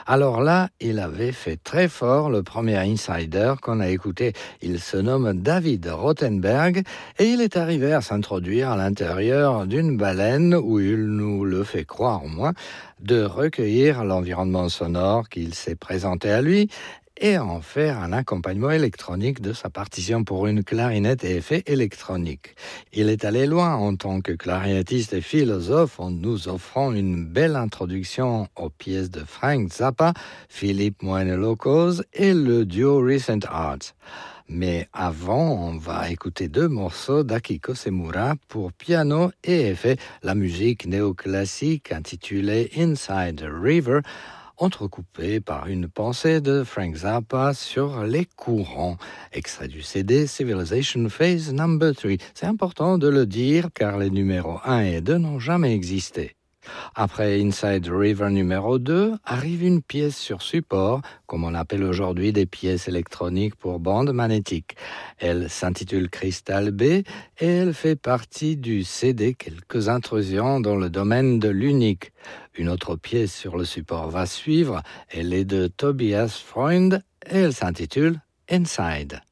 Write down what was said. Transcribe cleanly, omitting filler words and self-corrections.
Alors là, il avait fait très fort le premier insider qu'on a écouté. Il se nomme David Rothenberg et il est arrivé à s'introduire à l'intérieur d'une baleine où il nous le fait croire au moins, de recueillir l'environnement sonore qu'il s'est présenté à lui et en faire un accompagnement électronique de sa partition pour une clarinette et effets électroniques. Il est allé loin en tant que clarinettiste et philosophe en nous offrant une belle introduction aux pièces de Frank Zappa, Philippe Moine-Locos et le duo Recent Arts. Mais avant, on va écouter deux morceaux d'Akiko Semura pour piano et effet, la musique néoclassique intitulée Inside the River, entrecoupée par une pensée de Frank Zappa sur les courants. Extrait du CD Civilization Phase No. 3. C'est important de le dire car les numéros 1 et 2 n'ont jamais existé. Après Inside the River numéro 2, arrive une pièce sur support, comme on appelle aujourd'hui des pièces électroniques pour bande magnétique. Elle s'intitule Crystal B et elle fait partie du CD Quelques intrusions dans le domaine de l'unique. Une autre pièce sur le support va suivre, elle est de Tobias Freund et elle s'intitule Inside.